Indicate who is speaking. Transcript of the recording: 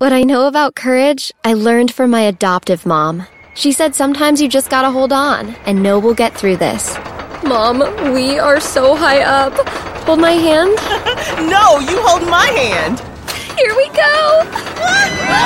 Speaker 1: What I know about courage, I learned from my adoptive mom. She said sometimes you just gotta hold on and know we'll get through this. Mom, we are so high up. Hold my hand.
Speaker 2: No, you hold my hand.
Speaker 1: Here we go.